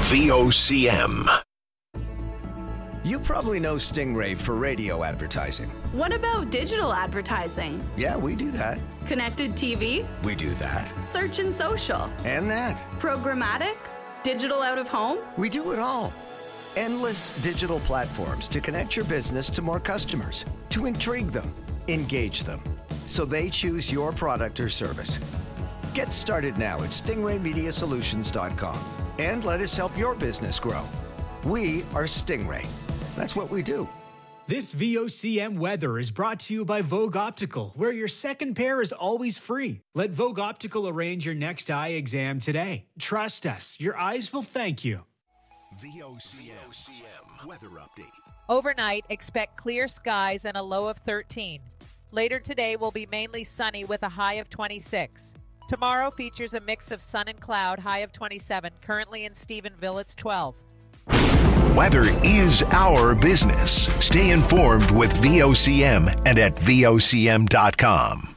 VOCM. You probably know Stingray for radio advertising. What about digital advertising? Yeah, we do that. Connected TV? We do that. Search and social? And that. Programmatic? Digital out of home? We do it all. Endless digital platforms to connect your business to more customers, to intrigue them, engage them, so they choose your product or service. Get started now at stingraymediasolutions.com and let us help your business grow. We are Stingray. That's what we do. This VOCM weather is brought to you by Vogue Optical, where your second pair is always free. Let Vogue Optical arrange your next eye exam today. Trust us, your eyes will thank you. VOCM weather update. Overnight, expect clear skies and a low of 13. Later today will be mainly sunny with a high of 26. Tomorrow features a mix of sun and cloud, high of 27. Currently in Stephenville, it's 12. Weather is our business. Stay informed with VOCM and at VOCM.com.